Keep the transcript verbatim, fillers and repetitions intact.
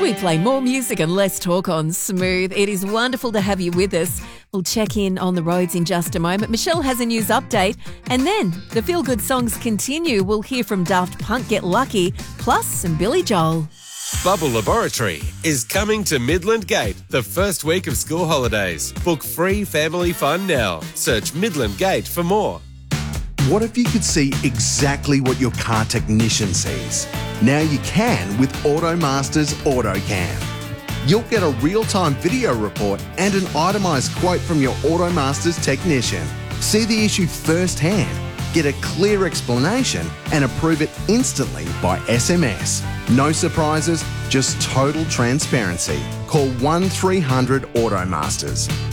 We play more music and less talk on Smooth. It is wonderful to have you with us. We'll check in on the roads in just a moment. Michelle has a news update. And then the feel-good songs continue. We'll hear from Daft Punk, Get Lucky, plus some Billy Joel. Bubble Laboratory is coming to Midland Gate the first week of school holidays. Book free family fun now. Search Midland Gate for more. What if you could see exactly what your car technician sees? Now you can with AutoMaster's AutoCam. You'll get a real-time video report and an itemised quote from your AutoMaster's technician. See the issue firsthand, get a clear explanation and approve it instantly by S M S. No surprises, just total transparency. Call one three hundred AutoMasters.